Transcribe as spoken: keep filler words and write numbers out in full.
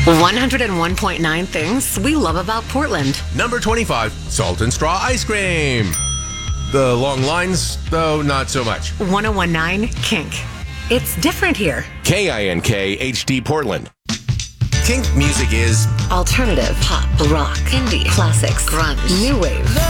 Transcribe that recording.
one oh one point nine things we love about Portland. Number twenty-five, Salt and Straw Ice Cream. The long lines, though, not so much. one oh one point nine Kink. It's different here. K I N K H D Portland. Kink music is Alternative, pop, rock, indie, classics, grunge, new wave.